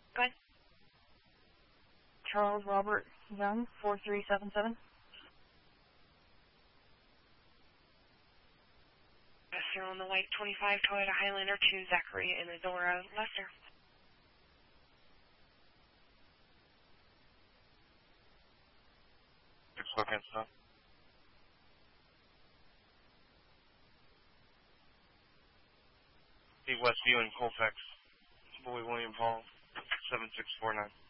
Go ahead. Charles Robert Young, 4377. Lester on the white 25 Toyota Highlander to Zachary and Adora Lester. Spoken, stop. Westview and Colfax. Boy William Paul, 7649.